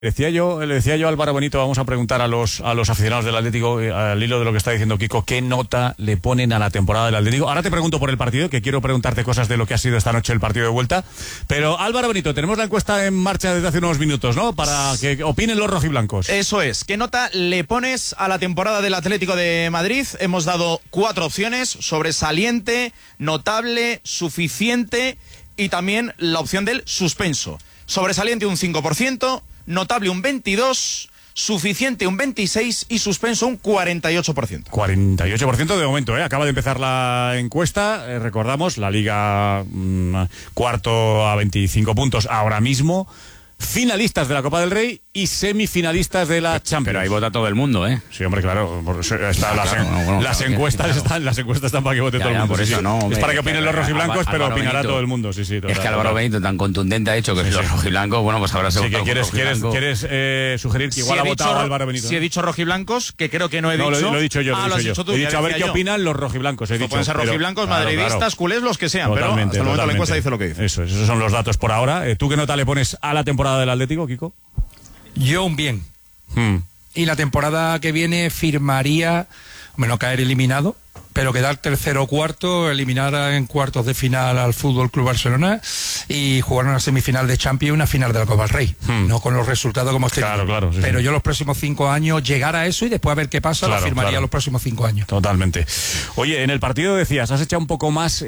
Le decía yo a Álvaro Benito, vamos a preguntar a los aficionados del Atlético, al hilo de lo que está diciendo Kiko, ¿qué nota le ponen a la temporada del Atlético? Ahora te pregunto por el partido, que quiero preguntarte cosas de lo que ha sido esta noche el partido de vuelta. Pero Álvaro Benito, tenemos la encuesta en marcha desde hace unos minutos, ¿no? Para que opinen los rojiblancos. Eso es. ¿Qué nota le pones a la temporada del Atlético de Madrid? Hemos dado 4 opciones: sobresaliente, notable, suficiente y también la opción del suspenso. Sobresaliente un 5%, notable un 22%, suficiente un 26% y suspenso un 48%. 48% de momento, ¿eh? Acaba de empezar la encuesta, recordamos, la Liga cuarto a 25 puntos ahora mismo. Finalistas de la Copa del Rey y semifinalistas de la Champions. Pero ahí vota todo el mundo, ¿eh? Sí, hombre, claro. Las encuestas están para que vote todo el mundo. Por eso, sí. No, hombre, es para que opinen los rojiblancos, pero opinará Benito, todo el mundo. Sí, es que Álvaro Benito tan contundente ha dicho que los rojiblancos, bueno, pues ahora se vota. ¿Quieres sugerir que igual ha votado Álvaro Benito? Si he dicho rojiblancos, que creo que no he dicho. Lo he dicho yo. He dicho a ver qué opinan los rojiblancos. Pueden ser rojiblancos, madridistas, culés, los que sean. Pero hasta el momento la encuesta dice lo que dice. Esos son los datos por ahora. ¿Tú qué nota le pones a la temporada del Atlético, Kiko? Yo un bien. Y la temporada que viene firmaría, no caer eliminado, pero quedar tercero o cuarto, eliminar en cuartos de final al Fútbol Club Barcelona y jugar una semifinal de Champions y una final de la Copa del Rey. No con los resultados como este. Claro, sí, pero yo los próximos 5 años llegar a eso y después a ver qué pasa, la firmaría los próximos 5 años. Totalmente. Oye, en el partido decías, has echado un poco más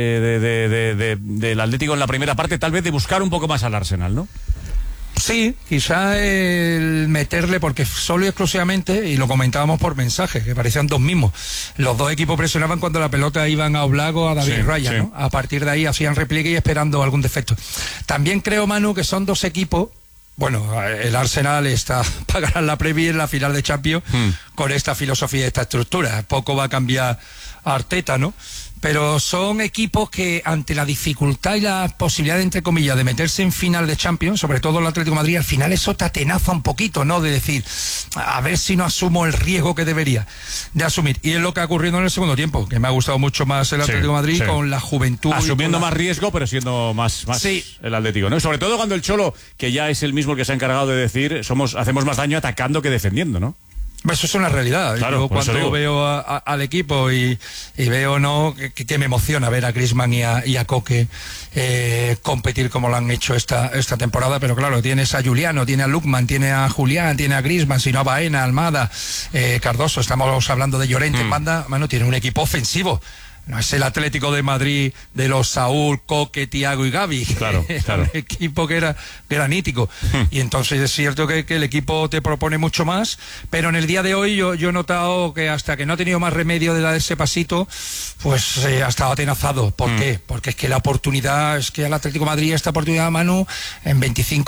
del Atlético en la primera parte, tal vez de buscar un poco más al Arsenal, ¿no? Sí, quizá el meterle, porque solo y exclusivamente, y lo comentábamos por mensaje, que parecían dos mismos, los dos equipos presionaban cuando la pelota iban a Oblak o a David Raya, ¿no? A partir de ahí hacían repliegue y esperando algún defecto. También creo, Manu, que son dos equipos. Bueno, el Arsenal está para ganar la Premier en la final de Champions con esta filosofía y esta estructura. Poco va a cambiar Arteta, ¿no? Pero son equipos que ante la dificultad y la posibilidad, entre comillas, de meterse en final de Champions, sobre todo el Atlético de Madrid, al final eso te atenaza un poquito, ¿no? De decir, a ver si no asumo el riesgo que debería de asumir. Y es lo que ha ocurrido en el segundo tiempo, que me ha gustado mucho más el Atlético de Madrid con la juventud. Asumiendo más riesgo, pero siendo más el Atlético, ¿no? Y sobre todo cuando el Cholo, que ya es el mismo que se ha encargado de decir, hacemos más daño atacando que defendiendo, ¿no? Eso es una realidad. Claro, yo cuando veo al equipo y veo que me emociona ver a Griezmann y a Koke competir como lo han hecho esta temporada, pero claro, tienes a Juliano, tiene a Lookman, tiene a Julián, tiene a Griezmann, si no a Baena, Almada, Cardoso, estamos hablando de Llorente en banda, tiene un equipo ofensivo. No es el Atlético de Madrid de los Saúl, Koke, Thiago y Gavi. Claro. Un equipo que era granítico. Y entonces es cierto que el equipo te propone mucho más, pero en el día de hoy yo he notado que hasta que no ha tenido más remedio de dar ese pasito, pues ha estado atenazado. ¿Por qué? Porque es que la oportunidad, es que al Atlético de Madrid esta oportunidad, Manu, en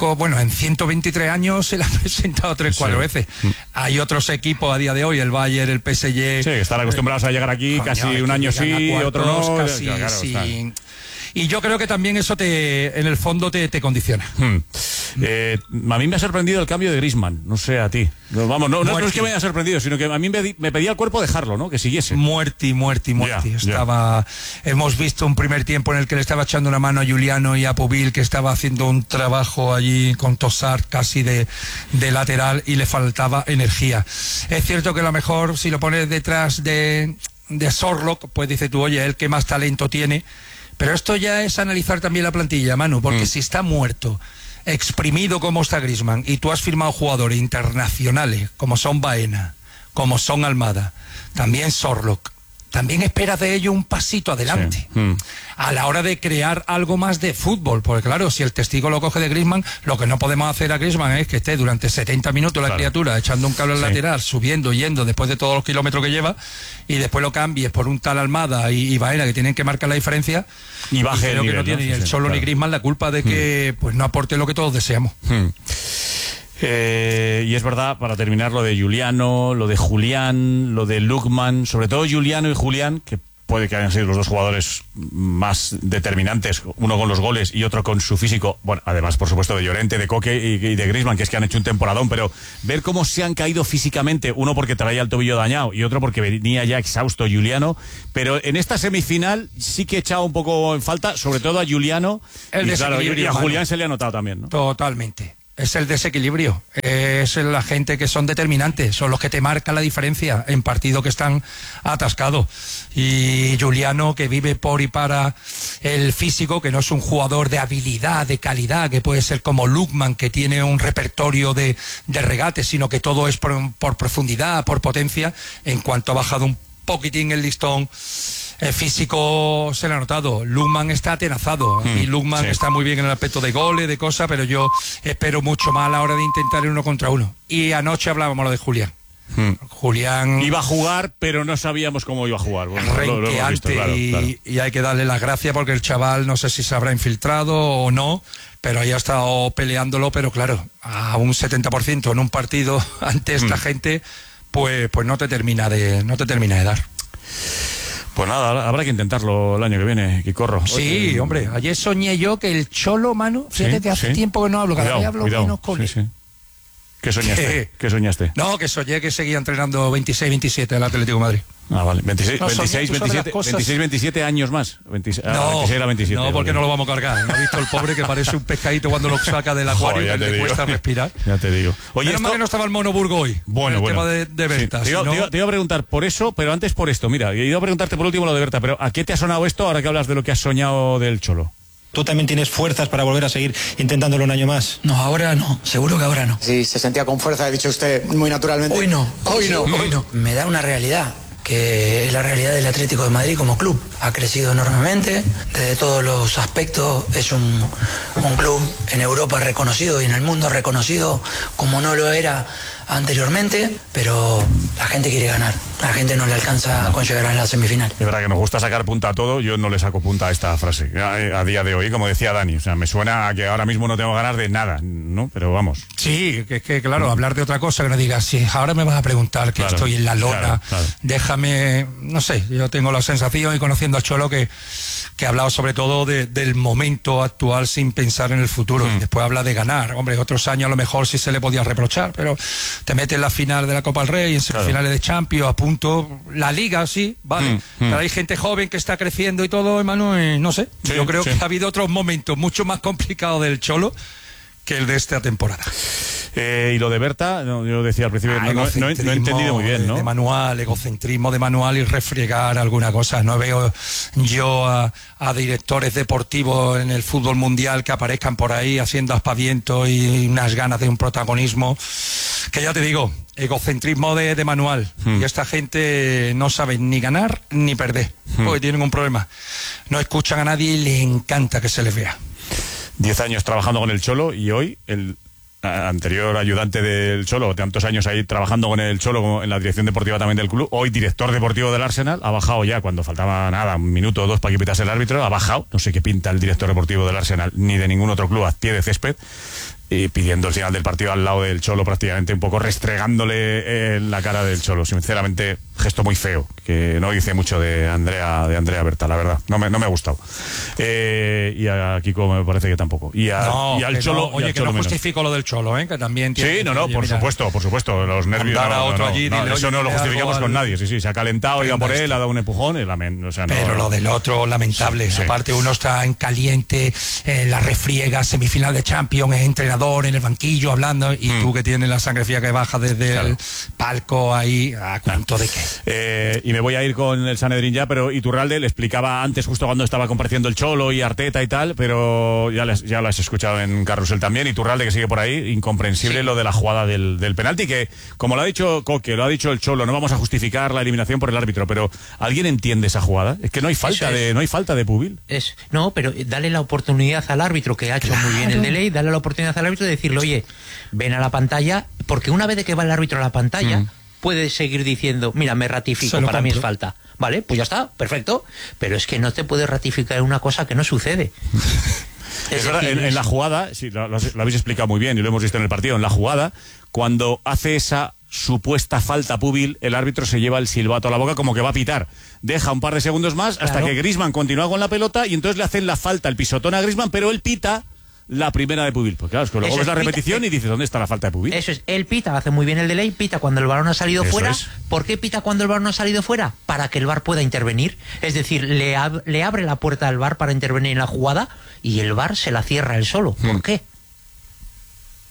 123 años se la ha presentado 3-4 veces. Hay otros equipos a día de hoy, el Bayern, el PSG. Sí, que están acostumbrados a llegar aquí casi un año sí. Y otro no, casi, sí. Y yo creo que también eso en el fondo te condiciona. A mí me ha sorprendido el cambio de Griezmann, no sé a ti. No es que me haya sorprendido, sino que a mí me pedía el cuerpo dejarlo, ¿no? Que siguiese. Muerti. Hemos visto un primer tiempo en el que le estaba echando una mano a Juliano y a Pubil, que estaba haciendo un trabajo allí con Tossard casi de lateral y le faltaba energía. Es cierto que a lo mejor si lo pones detrás de Sorlock, pues dices tú, oye, el que más talento tiene, pero esto ya es analizar también la plantilla, Manu, porque si está muerto, exprimido como está Griezmann, y tú has firmado jugadores internacionales como son Baena, como son Almada, también Sorlock, también esperas de ello un pasito adelante a la hora de crear algo más de fútbol, porque claro, si el testigo lo coge de Griezmann, lo que no podemos hacer a Griezmann es que esté durante 70 minutos la criatura echando un cable al lateral, subiendo, yendo, después de todos los kilómetros que lleva, y después lo cambies por un tal Almada y Baena, que tienen que marcar la diferencia, y baje el nivel, que no tiene ni el Cholo ni Griezmann la culpa de que pues no aporte lo que todos deseamos. Y es verdad, para terminar, lo de Juliano, lo de Julián, lo de Lookman, sobre todo Juliano y Julián, que puede que hayan sido los dos jugadores más determinantes, uno con los goles y otro con su físico, bueno, además por supuesto de Llorente, de Koke y de Griezmann, que es que han hecho un temporadón, pero ver cómo se han caído físicamente, uno porque traía el tobillo dañado y otro porque venía ya exhausto Juliano, pero en esta semifinal sí que he echado un poco en falta, sobre todo a Juliano, y claro, y a Julián se le ha notado también, ¿no? Totalmente. es el desequilibrio, es la gente que son determinantes, son los que te marcan la diferencia en partidos que están atascados. Y Giuliano, que vive por y para el físico, que no es un jugador de habilidad, de calidad, que puede ser como Lukman, que tiene un repertorio de regate, sino que todo es por profundidad, por potencia. En cuanto ha bajado un poquitín el listón físico, se le ha notado. Lukman está atenazado y Lukman está muy bien en el aspecto de goles, de cosas, pero yo espero mucho más a la hora de intentar el 1 contra 1. Y anoche hablábamos lo de Julián. Julián iba a jugar, pero no sabíamos cómo iba a jugar. Bueno, lo hemos visto, claro. Y hay que darle las gracias porque el chaval no sé si se habrá infiltrado o no, pero ahí ha estado peleándolo, pero claro, a un 70% en un partido ante esta gente, pues no te termina de dar. Pues nada, habrá que intentarlo el año que viene, Quicorro. Sí, hombre, ayer soñé yo que el Cholo, mano, fíjate que hace tiempo que no hablo, cada vez hablo menos con él. Sí. ¿Qué soñaste? ¿Qué soñaste? No, que soñé que seguía entrenando 26-27 en el Atlético de Madrid. Ah, vale. 26-27 años más. 26 a 27. No, porque no lo vamos a cargar. ¿No has visto el pobre que parece un pescadito cuando lo saca del acuario y le cuesta respirar? Ya te digo. Oye, menos mal que no estaba el Mono Burgo hoy. Bueno. El tema de Berta. Sí, te iba a preguntar por eso, pero antes por esto. Mira, iba a preguntarte por último lo de Berta, pero ¿a qué te ha sonado esto ahora que hablas de lo que has soñado del Cholo? ¿Tú también tienes fuerzas para volver a seguir intentándolo un año más? No, ahora no, seguro que ahora no. Sí, se sentía con fuerza, ha dicho usted muy naturalmente. Hoy no. Me da una realidad, que es la realidad del Atlético de Madrid como club. Ha crecido enormemente, desde todos los aspectos, es un club en Europa reconocido y en el mundo reconocido como no lo era anteriormente, pero la gente quiere ganar. La gente no le alcanza con llegar a la semifinal. Es verdad que nos gusta sacar punta a todo, yo no le saco punta a esta frase a día de hoy, como decía Dani. O sea, me suena a que ahora mismo no tengo ganas de nada, ¿no? Pero vamos. Sí, que claro, hablar de otra cosa, que no digas, si ahora me vas a preguntar que estoy en la lona, déjame, no sé, yo tengo la sensación, y conociendo a Cholo, que ha hablado sobre todo del momento actual sin pensar en el futuro. Y después habla de ganar. Hombre, otros años a lo mejor sí se le podía reprochar, pero te metes en la final de la Copa del Rey, en semifinales de Champions, a punto, la Liga, sí, vale. Pero hay gente joven que está creciendo y todo, hermano, no sé. Yo creo que ha habido otros momentos mucho más complicados del Cholo que el de esta temporada. Y lo de Berta, yo decía al principio, no he entendido muy bien, ¿no? De manual, egocentrismo de manual y refregar alguna cosa. No veo yo a directores deportivos en el fútbol mundial que aparezcan por ahí haciendo aspavientos y unas ganas de un protagonismo. Que ya te digo, egocentrismo de manual. Y esta gente no sabe ni ganar ni perder, porque tienen un problema. No escuchan a nadie y les encanta que se les vea. 10 años trabajando con el Cholo y hoy el anterior ayudante del Cholo, tantos años ahí trabajando con el Cholo como en la dirección deportiva también del club, hoy director deportivo del Arsenal, ha bajado ya cuando faltaba nada, un minuto o dos para que pitase el árbitro, ha bajado, no sé qué pinta el director deportivo del Arsenal ni de ningún otro club a pie de césped, y pidiendo el final del partido al lado del Cholo, prácticamente un poco restregándole la cara del Cholo. Sinceramente, gesto muy feo, que no dice mucho de Andrea Berta, la verdad. No me ha gustado. Y a Kiko me parece que tampoco. Y al Cholo. No, oye, que no justifico lo del Cholo, que también tiene. Sí, por supuesto. Los nervios. Eso no lo justificamos con nadie. Sí, se ha calentado, iba por él, ha dado un empujón. Pero lo del otro, lamentable. Sí. Aparte, uno está en caliente, la refriega, semifinal de Champions, es entrenador en el banquillo hablando, y tú que tienes la sangre fría que baja desde el palco ahí, ¿a cuánto de qué? Y me voy a ir con el Sanedrín ya, pero Iturralde le explicaba antes, justo cuando estaba compareciendo el Cholo y Arteta y tal, pero ya lo has escuchado en Carrusel también. Iturralde, que sigue por ahí, incomprensible lo de la jugada del penalti, que como lo ha dicho Coque, lo ha dicho el Cholo, no vamos a justificar la eliminación por el árbitro, pero ¿alguien entiende esa jugada? Es que no hay falta de Pubil. No, pero dale la oportunidad al árbitro, que ha hecho muy bien el delay, dale la oportunidad al árbitro de decirle, oye, ven a la pantalla, porque una vez de que va el árbitro a la pantalla, puede seguir diciendo, mira, me ratifico, para mí es falta. Vale, pues ya está, perfecto. Pero es que no te puedes ratificar una cosa que no sucede. Es verdad, en la jugada, sí, lo habéis explicado muy bien y lo hemos visto en el partido, en la jugada, cuando hace esa supuesta falta Pubil, el árbitro se lleva el silbato a la boca como que va a pitar. Deja un par de segundos más hasta que Griezmann continúa con la pelota y entonces le hacen la falta, el pisotón a Griezmann, pero él pita la primera de Pubil. Pues claro, es que luego ves la repetición y dices, ¿dónde está la falta de Pubil? Eso es, él pita, hace muy bien el delay, pita cuando el balón ha salido fuera. ¿Por qué pita cuando el balón ha salido fuera? Para que el VAR pueda intervenir. Es decir, le abre la puerta al VAR para intervenir en la jugada y el VAR se la cierra él solo. ¿Por qué?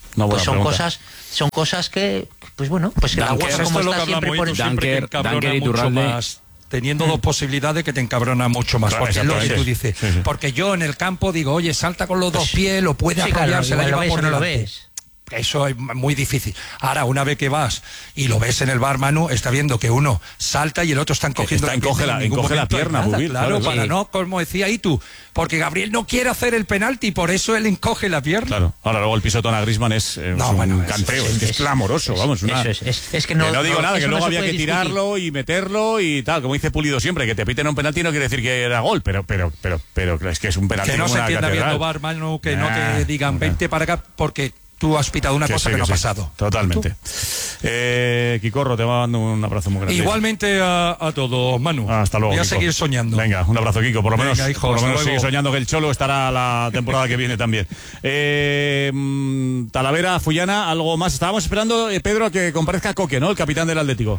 Pues son cosas que, pues bueno, pues que la UEFA, como está siempre por Dunker y Turralde, teniendo dos posibilidades que te encabrona mucho más. Claro, porque es lo que tú dices. Sí. Porque yo en el campo digo, oye, salta con los dos pies, lo puede apoyar, se la lleva por delante. Eso es muy difícil. Ahora, una vez que vas y lo ves en el bar, Manu, está viendo que uno salta y el otro está encogiendo encoge la pierna, claro, para no, como decía Itu, porque Gabriel no quiere hacer el penalti y por eso él encoge la pierna. Claro. Ahora luego el pisotón a Griezmann es un canteo, es clamoroso, vamos. Es que no digo nada, que luego había que tirarlo y meterlo y tal, como dice Pulido siempre, que te piten un penalti no quiere decir que era gol, pero es que es un penalti. Que no se entienda viendo bar, Manu, que no te digan vente para acá, porque tú has pitado una cosa que no ha pasado. Totalmente. Quicorro, te mando un abrazo muy grande. Igualmente a todos, Manu. Hasta luego. Voy a Kiko. seguir soñando. Venga, un abrazo, Kiko. Por lo menos, hijo, sigue soñando que el Cholo estará la temporada que viene también. Talavera, Fullana, algo más. Estábamos esperando, Pedro, a que comparezca Coque, ¿no? El capitán del Atlético.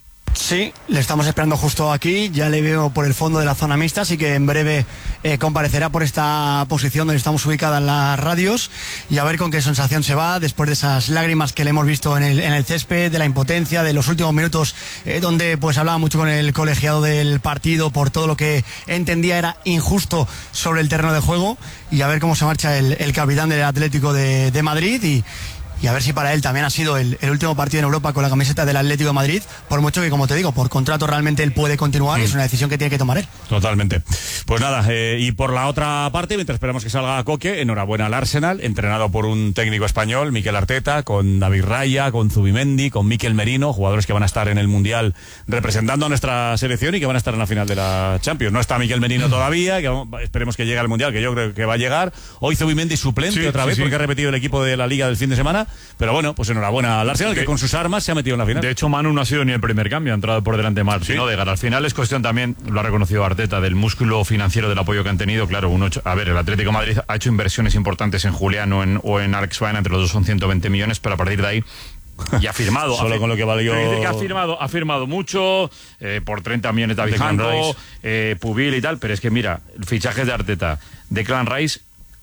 Sí, le estamos esperando justo aquí, ya le veo por el fondo de la zona mixta, así que en breve comparecerá por esta posición donde estamos ubicadas las radios y a ver con qué sensación se va después de esas lágrimas que le hemos visto en el césped, de la impotencia, de los últimos minutos donde pues hablaba mucho con el colegiado del partido por todo lo que entendía era injusto sobre el terreno de juego y a ver cómo se marcha el capitán del Atlético de Madrid y a ver si para él también ha sido el último partido en Europa con la camiseta del Atlético de Madrid, por mucho que, como te digo, por contrato realmente él puede continuar y es una decisión que tiene que tomar él. Totalmente. Pues nada, y por la otra parte, mientras esperamos que salga Coque, enhorabuena al Arsenal, entrenado por un técnico español, Mikel Arteta, con David Raya, con Zubimendi, con Mikel Merino, jugadores que van a estar en el Mundial representando a nuestra selección y que van a estar en la final de la Champions. No está Mikel Merino todavía, que esperemos que llegue al Mundial, que yo creo que va a llegar. Hoy Zubimendi suplente otra vez, porque ha repetido el equipo de la Liga del fin de semana. Pero bueno, pues enhorabuena al Arsenal, que con sus armas se ha metido en la final. De hecho, Manu no ha sido ni el primer cambio, ha entrado por delante Martín Odegaard. Al final es cuestión también, lo ha reconocido Arteta, del músculo financiero del apoyo que han tenido. Claro, el Atlético de Madrid ha hecho inversiones importantes en Julián o en Alex Baena, entre los dos son 120 millones, pero a partir de ahí y ha firmado. Solo con lo que valió. Ha firmado mucho, por 30 millones David Janko, Pubil y tal, pero es que mira, fichajes de Arteta, Declan Rice.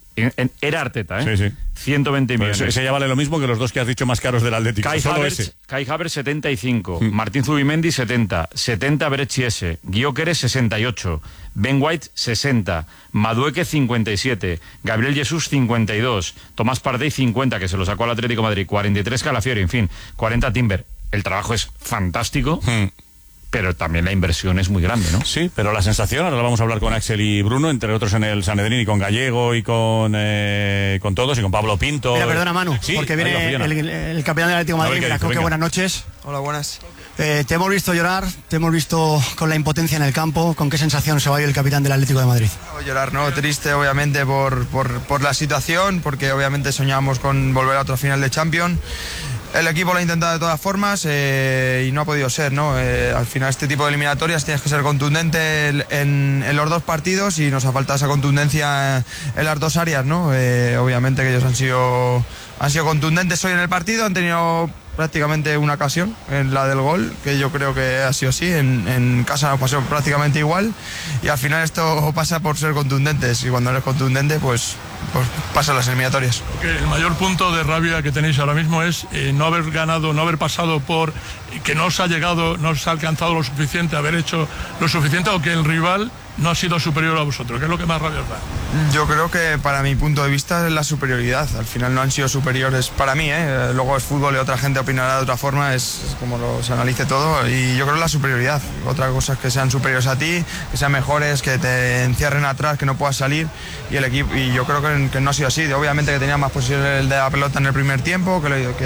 Era Arteta, ¿eh? Sí. 120 millones. Ese ya vale lo mismo que los dos que has dicho más caros del Atlético. Kai Havertz 75, Martín Zubimendi 70 Berchiese, Gyökeres 68, Ben White 60, Madueke 57, Gabriel Jesús 52, Tomás Partey 50, que se lo sacó al Atlético de Madrid, 43 Calafiori, en fin, 40 Timber. El trabajo es fantástico. Pero también la inversión es muy grande, ¿no? Sí, pero la sensación, ahora vamos a hablar con Axel y Bruno, entre otros en el Sanedrín y con Gallego y con todos y con Pablo Pinto. Mira, perdona, Manu, porque viene el capitán del Atlético de Madrid. Mira, Coque, buenas noches. Hola, buenas. Te hemos visto llorar, te hemos visto con la impotencia en el campo. ¿Con qué sensación se va hoy el capitán del Atlético de Madrid? No, llorar, no, triste obviamente por la situación, porque obviamente soñábamos con volver a otra final de Champions. El equipo lo ha intentado de todas formas y no ha podido ser, ¿no? Al final este tipo de eliminatorias tienes que ser contundente en los dos partidos y nos ha faltado esa contundencia en las dos áreas, ¿no? Obviamente que ellos han sido contundentes hoy en el partido, han tenido prácticamente una ocasión en la del gol, que yo creo que ha sido así, en casa nos pasó prácticamente igual y al final esto pasa por ser contundentes y cuando eres contundente pues pasan las eliminatorias. El mayor punto de rabia que tenéis ahora mismo es no haber ganado, no haber pasado por que no os ha alcanzado lo suficiente, haber hecho lo suficiente o que el rival no ha sido superior a vosotros. ¿Qué es lo que más rabia os da? Yo creo que para mi punto de vista es la superioridad. Al final no han sido superiores para mí, ¿eh? Luego es fútbol y otra gente opinará de otra forma, es como se analice todo y yo creo que la superioridad. Otra cosa es que sean superiores a ti, que sean mejores, que te encierren atrás, que no puedas salir y el equipo, y yo creo que no ha sido así. Obviamente que tenía más posesión de la pelota en el primer tiempo,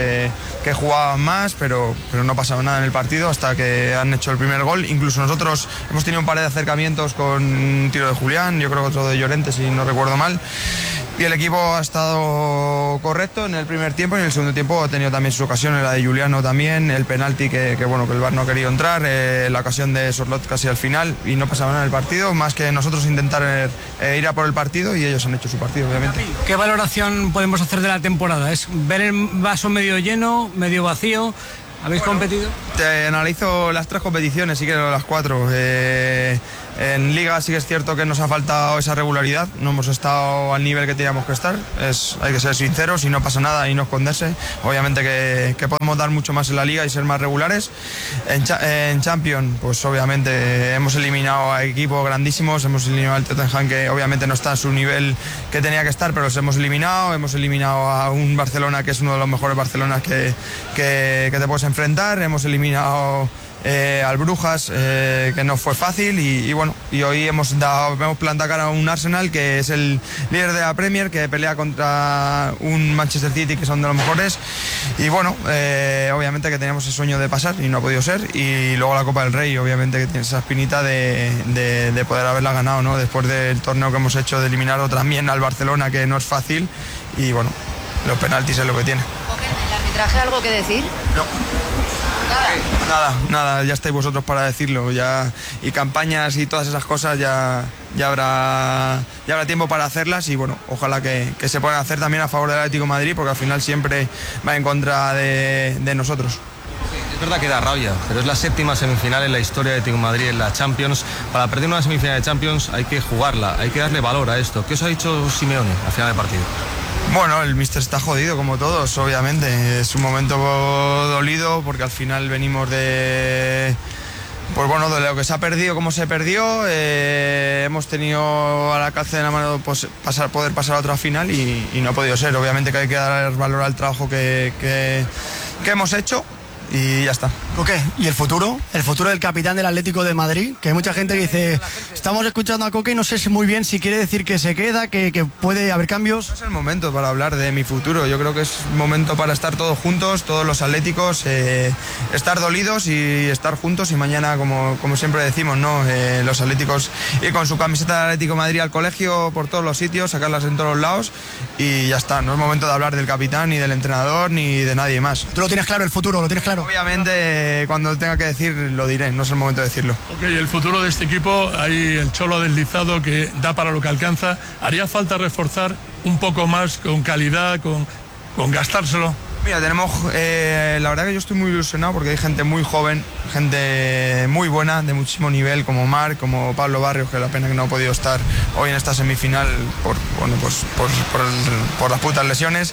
que jugaban más, pero no pasaba nada en el partido hasta que han hecho el primer gol. Incluso nosotros hemos tenido un par de acercamientos con un tiro de Julián, yo creo que otro de Llorente si no recuerdo mal, y el equipo ha estado correcto en el primer tiempo y en el segundo tiempo ha tenido también sus ocasiones, la de Juliano también, el penalti que el VAR no ha querido entrar, la ocasión de Sorlot casi al final y no pasaba nada en el partido, más que nosotros intentar ir a por el partido y ellos han hecho su partido obviamente. ¿Qué valoración podemos hacer de la temporada? ¿Es ver el vaso medio lleno, medio vacío? ¿Habéis competido? Te analizo las tres competiciones, si quieres las cuatro. En Liga sí que es cierto que nos ha faltado esa regularidad, no hemos estado al nivel que teníamos que estar, hay que ser sinceros y no pasa nada y no esconderse. Obviamente que podemos dar mucho más en la Liga y ser más regulares. En Champions, pues obviamente hemos eliminado a equipos grandísimos, hemos eliminado al Tottenham, que obviamente no está a su nivel que tenía que estar, pero los hemos eliminado a un Barcelona que es uno de los mejores Barcelonas que te puedes enfrentar, hemos eliminado al Brujas, que no fue fácil y bueno, y hoy hemos plantado cara a un Arsenal que es el líder de la Premier, que pelea contra un Manchester City que son de los mejores y bueno, obviamente que teníamos el sueño de pasar y no ha podido ser, y luego la Copa del Rey, obviamente que tiene esa espinita de poder haberla ganado, ¿no? Después del torneo que hemos hecho, de eliminar también al Barcelona, que no es fácil, y bueno, los penaltis es lo que tiene. ¿El arbitraje algo que decir? No. Nada, ya estáis vosotros para decirlo, ya, y campañas y todas esas cosas ya habrá tiempo para hacerlas, y bueno, ojalá que se puedan hacer también a favor del Atlético de Madrid, porque al final siempre va en contra de nosotros. Es verdad que da rabia, pero es la 7ª semifinal en la historia de Atlético de Madrid en la Champions. Para perder una semifinal de Champions hay que jugarla, hay que darle valor a esto. ¿Qué os ha dicho Simeone al final del partido? Bueno, el míster está jodido como todos, obviamente. Es un momento dolido porque al final venimos de lo que se ha perdido, cómo se perdió. Hemos tenido a la calza de la mano poder pasar a otra final y no ha podido ser. Obviamente que hay que dar valor al trabajo que hemos hecho. Y ya está. Ok, ¿y el futuro? El futuro del capitán del Atlético de Madrid, que hay mucha gente que dice, estamos escuchando a Coque y no sé muy bien si quiere decir que se queda, que puede haber cambios. No es el momento para hablar de mi futuro, yo creo que es momento para estar todos juntos, todos los atléticos, estar dolidos y estar juntos, y mañana, como siempre decimos, ¿no? Los atléticos ir con su camiseta del Atlético de Madrid al colegio, por todos los sitios, sacarlas en todos los lados, y ya está. No es momento de hablar del capitán, ni del entrenador, ni de nadie más. ¿Tú lo tienes claro, el futuro? ¿Lo tienes claro? Obviamente, cuando tenga que decir, lo diré, no es el momento de decirlo. Ok, el futuro de este equipo, ahí el Cholo ha deslizado que da para lo que alcanza. ¿Haría falta reforzar un poco más, con calidad, con gastárselo? Mira, tenemos, la verdad que yo estoy muy ilusionado porque hay gente muy joven, gente muy buena, de muchísimo nivel, como Marc, como Pablo Barrios, que la pena que no ha podido estar hoy en esta semifinal por las putas lesiones.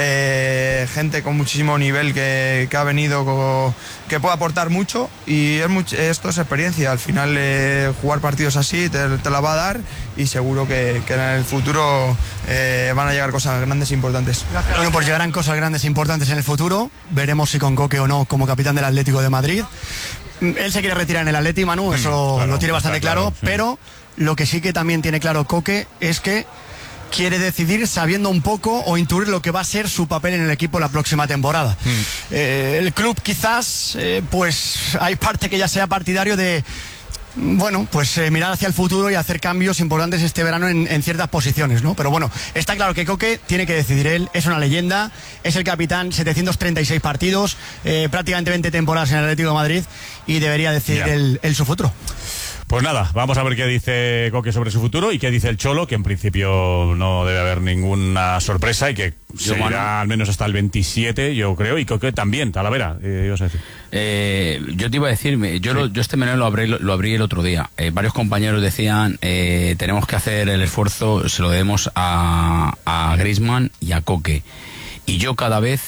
Gente con muchísimo nivel que ha venido, que puede aportar mucho, y esto es experiencia. Al final jugar partidos así te la va a dar, y seguro que en el futuro van a llegar cosas grandes e importantes. Bueno, pues llegarán cosas grandes e importantes en el futuro. Veremos si con Coque o no como capitán del Atlético de Madrid. Él se quiere retirar en el Atleti, Manu, eso claro, lo tiene bastante claro, sí. Pero lo que sí que también tiene claro Coque es que quiere decidir sabiendo un poco o intuir lo que va a ser su papel en el equipo la próxima temporada. El club quizás, pues hay parte que ya sea partidario de, bueno, pues mirar hacia el futuro y hacer cambios importantes este verano en ciertas posiciones, ¿no? Pero bueno, está claro que Coque tiene que decidir él, es una leyenda, es el capitán, 736 partidos, prácticamente 20 temporadas en el Atlético de Madrid, y debería decidir él su futuro. Pues nada, vamos a ver qué dice Coque sobre su futuro y qué dice el Cholo, que en principio no debe haber ninguna sorpresa y que seguirá al menos hasta el 27, yo creo, y Coque también, Talavera, ibas a decir. Yo te iba a decir, yo este menú lo abrí el otro día. Varios compañeros decían, tenemos que hacer el esfuerzo, se lo debemos a Griezmann y a Coque. Y yo cada vez,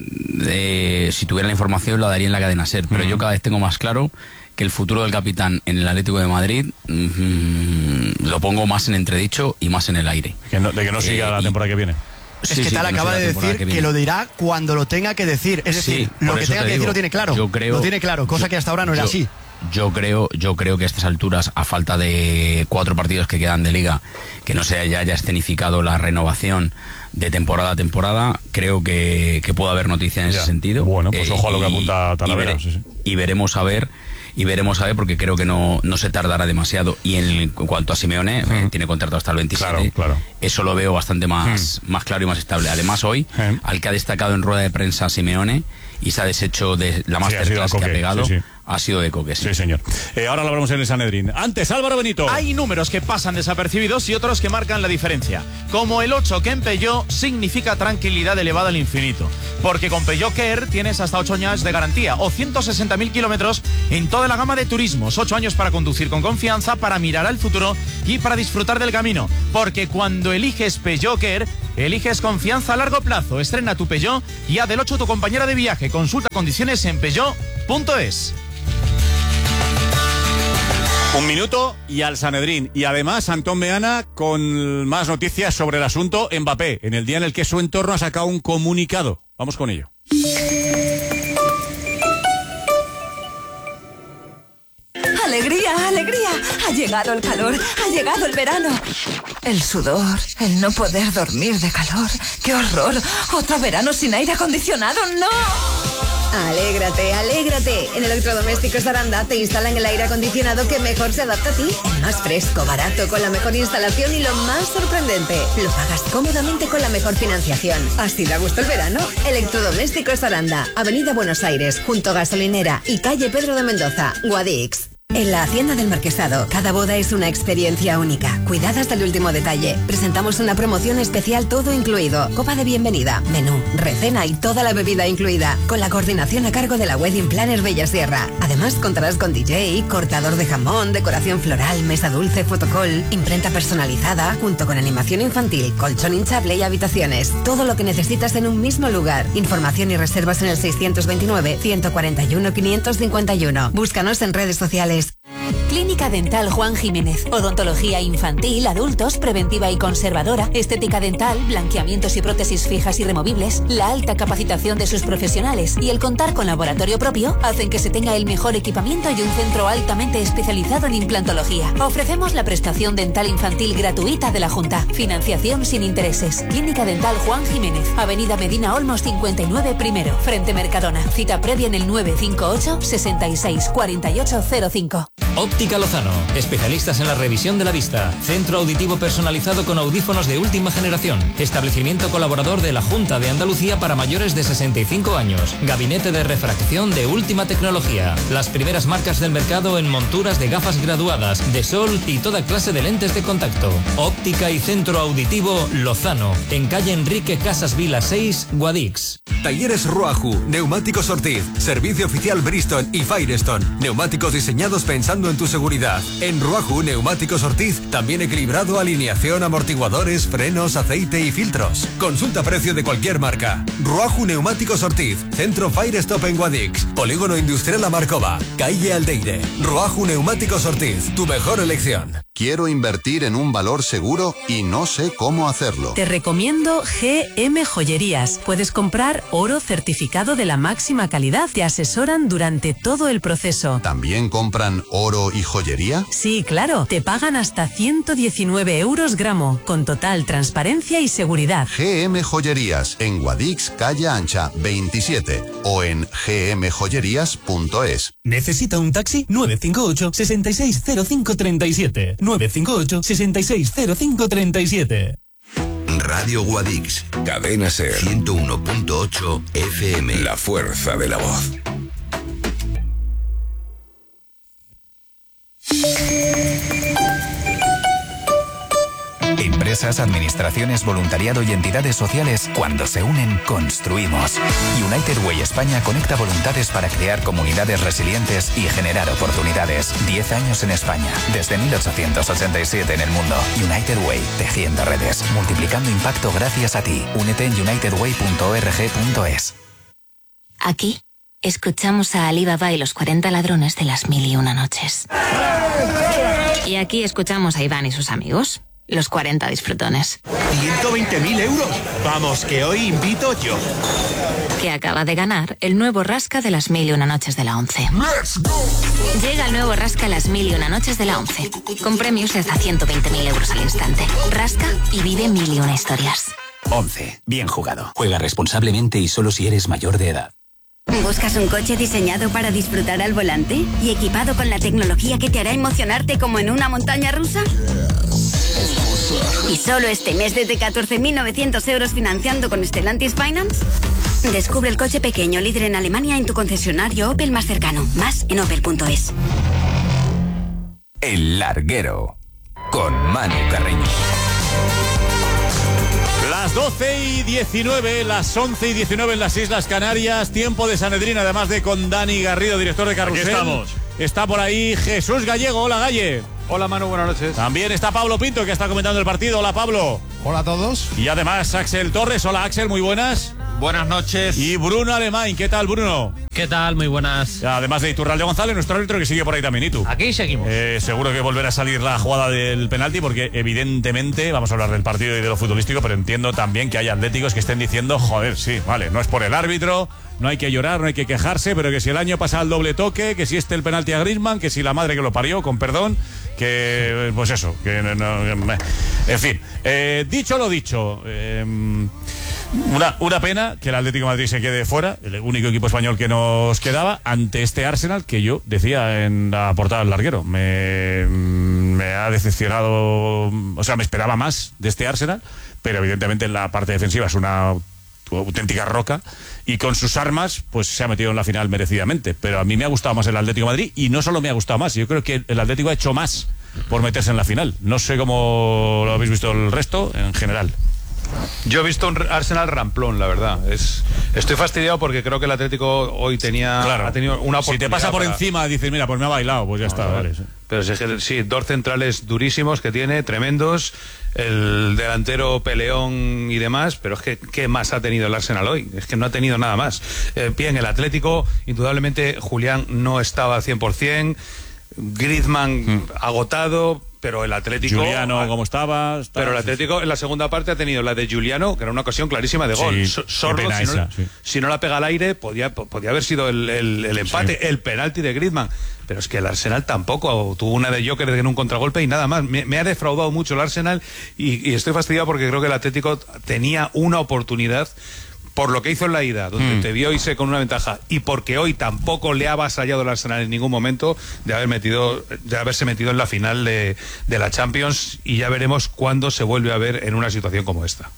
si tuviera la información, la daría en la cadena SER, pero yo cada vez tengo más claro que el futuro del capitán en el Atlético de Madrid lo pongo más en entredicho y más en el aire. De que no siga la temporada que viene. Es que tal acaba de decir que lo dirá cuando lo tenga que decir. Es decir, lo que tenga que decir lo tiene claro. Lo tiene claro, cosa que hasta ahora no era así. Yo creo que a estas alturas, a falta de 4 partidos que quedan de Liga, que no se haya escenificado la renovación de temporada a temporada, creo que puede haber noticia en ese sentido. Bueno, pues ojo a lo que apunta Talavera. Y veremos a ver, porque creo que no se tardará demasiado. Y en cuanto a Simeone, tiene contrato hasta el 27. Claro. Eso lo veo bastante más claro y más estable. Además, hoy, al que ha destacado en rueda de prensa Simeone y se ha deshecho de la masterclass que ha pegado, Ha sido de Coque, sí, señor. Ahora lo hablamos en el Sanedrín. Antes, Álvaro Benito. Hay números que pasan desapercibidos y otros que marcan la diferencia. Como el 8, que en Peugeot significa tranquilidad elevada al infinito. Porque con Peugeot Care tienes hasta 8 años de garantía o 160.000 kilómetros en toda la gama de turismos. 8 años para conducir con confianza, para mirar al futuro y para disfrutar del camino. Porque cuando eliges Peugeot Care, eliges confianza a largo plazo. Estrena tu Peugeot y haz del 8 tu compañera de viaje. Consulta condiciones en peugeot.es. Un minuto y al Sanedrín. Y además, Antón Meana con más noticias sobre el asunto Mbappé, en el día en el que su entorno ha sacado un comunicado. Vamos con ello. ¡Alegría, alegría! Ha llegado el calor, ha llegado el verano. El sudor, el no poder dormir de calor. ¡Qué horror! ¡Otro verano sin aire acondicionado! ¡No! Alégrate, alégrate. En Electrodomésticos Aranda te instalan el aire acondicionado que mejor se adapta a ti. El más fresco, barato, con la mejor instalación y lo más sorprendente. Lo pagas cómodamente con la mejor financiación. ¿Así da gusto el verano? Electrodomésticos Aranda, Avenida Buenos Aires, junto a Gasolinera y calle Pedro de Mendoza, Guadix. En la Hacienda del Marquesado, cada boda es una experiencia única, cuidada hasta el último detalle. Presentamos una promoción especial todo incluido, copa de bienvenida, menú, recena y toda la bebida incluida, con la coordinación a cargo de la Wedding Planner Bellasierra. Además contarás con DJ, cortador de jamón, decoración floral, mesa dulce, fotocall, imprenta personalizada, junto con animación infantil, colchón hinchable y habitaciones. Todo lo que necesitas en un mismo lugar. Información y reservas en el 629-141-551. Búscanos en redes sociales. Clínica Dental Juan Jiménez. Odontología infantil, adultos, preventiva y conservadora, estética dental, blanqueamientos y prótesis fijas y removibles. La alta capacitación de sus profesionales y el contar con laboratorio propio hacen que se tenga el mejor equipamiento y un centro altamente especializado en implantología. Ofrecemos la prestación dental infantil gratuita de la Junta. Financiación sin intereses. Clínica Dental Juan Jiménez. Avenida Medina Olmos 59 primero, frente Mercadona. Cita previa en el 958 66 4805. Óptica Lozano, especialistas en la revisión de la vista. Centro auditivo personalizado con audífonos de última generación. Establecimiento colaborador de la Junta de Andalucía para mayores de 65 años. Gabinete de refracción de última tecnología. Las primeras marcas del mercado en monturas de gafas graduadas, de sol y toda clase de lentes de contacto. Óptica y Centro Auditivo Lozano, en calle Enrique Casas Vila 6, Guadix. Talleres Ruaju, Neumáticos Ortiz, servicio oficial Bristol y Firestone. Neumáticos diseñados pensando en tu seguridad. En Ruaju Neumáticos Ortiz, también equilibrado alineación, amortiguadores, frenos, aceite y filtros. Consulta precio de cualquier marca. Ruaju Neumáticos Ortiz, Centro Firestop en Guadix, Polígono Industrial Amarcova, calle Aldeire. Ruaju Neumáticos Ortiz, tu mejor elección. Quiero invertir en un valor seguro y no sé cómo hacerlo. Te recomiendo GM Joyerías. Puedes comprar oro certificado de la máxima calidad. Te asesoran durante todo el proceso. ¿También compran oro y joyería? Sí, claro. Te pagan hasta 119 euros gramo, con total transparencia y seguridad. GM Joyerías, en Guadix, calle Ancha 27 o en gmjoyerías.es. ¿Necesita un taxi? 958 660537. 958-660537. Radio Guadix, Cadena Ser 101.8 FM. La fuerza de la voz. Empresas, administraciones, voluntariado y entidades sociales, cuando se unen, construimos. United Way España conecta voluntades para crear comunidades resilientes y generar oportunidades. 10 años en España, desde 1887 en el mundo. United Way, tejiendo redes, multiplicando impacto gracias a ti. Únete en unitedway.org.es. Aquí escuchamos a Ali Baba y los 40 ladrones de las 1001 noches. Y aquí escuchamos a Iván y sus amigos, los 40 disfrutones. 120.000 euros. Vamos, que hoy invito yo. Que acaba de ganar el nuevo Rasca de las 1001 noches de la 11. ¡Let's go! Llega el nuevo Rasca las 1001 noches de la 11. Con premios de hasta 120.000 euros al instante. Rasca y vive 1001 historias. 11. Bien jugado. Juega responsablemente y solo si eres mayor de edad. ¿Buscas un coche diseñado para disfrutar al volante y equipado con la tecnología que te hará emocionarte como en una montaña rusa? ¿Y solo este mes desde 14.900 euros financiando con Stellantis Finance? Descubre el coche pequeño líder en Alemania en tu concesionario Opel más cercano. Más en opel.es. El Larguero, con Manu Carreño. Las 12:19, las 11:19 en las Islas Canarias, tiempo de Sanedrín, además de con Dani Garrido, director de Carrusel. Aquí estamos. Está por ahí Jesús Gallego. Hola, Galle. Hola, Manu, buenas noches. También está Pablo Pinto, que está comentando el partido. Hola, Pablo. Hola a todos. Y además Axel Torres. Hola, Axel, muy buenas. Buenas noches. Y Bruno Alemán. ¿Qué tal, Bruno? ¿Qué tal? Muy buenas. Además de Iturralde González, nuestro árbitro que sigue por ahí también. ¿Y tú? Aquí seguimos. Seguro que volverá a salir la jugada del penalti, porque evidentemente vamos a hablar del partido y de lo futbolístico, pero entiendo también que hay atléticos que estén diciendo, joder, sí, vale, no es por el árbitro, no hay que llorar, no hay que quejarse, pero que si el año pasa el doble toque, que si el penalti a Griezmann, que si la madre que lo parió, con perdón, que pues eso, que no, en fin, dicho lo dicho, una pena que el Atlético de Madrid se quede fuera, el único equipo español que nos quedaba ante este Arsenal que yo decía en la portada del Larguero. Me ha decepcionado, o sea, me esperaba más de este Arsenal, pero evidentemente en la parte defensiva es una auténtica roca y con sus armas pues se ha metido en la final merecidamente, pero a mí me ha gustado más el Atlético de Madrid y no solo me ha gustado más, yo creo que el Atlético ha hecho más por meterse en la final. No sé cómo lo habéis visto el resto en general. Yo he visto un Arsenal ramplón, la verdad. Estoy fastidiado porque creo que el Atlético hoy ha tenido una oportunidad. Si te pasa por encima, dices, mira, pues me ha bailado, pues ya está. Vale. Pero sí, dos centrales durísimos que tiene, tremendos, el delantero peleón y demás, pero es que ¿qué más ha tenido el Arsenal hoy? Es que no ha tenido nada más. Bien, el Atlético, indudablemente, Julián no estaba al 100%, Griezmann agotado, pero el Atlético... Juliano, ¿cómo estaba? Pero el Atlético en la segunda parte ha tenido la de Juliano, que era una ocasión clarísima de gol. Sí, Sordo, si no la pega al aire, podía haber sido el empate, el penalti de Griezmann. Pero es que el Arsenal tampoco tuvo una de Joker en un contragolpe y nada más. Me ha defraudado mucho el Arsenal y estoy fastidiado porque creo que el Atlético tenía una oportunidad por lo que hizo en la ida, donde te vio irse con una ventaja, y porque hoy tampoco le ha avasallado el Arsenal en ningún momento de haberse metido en la final de la Champions, y ya veremos cuándo se vuelve a ver en una situación como esta.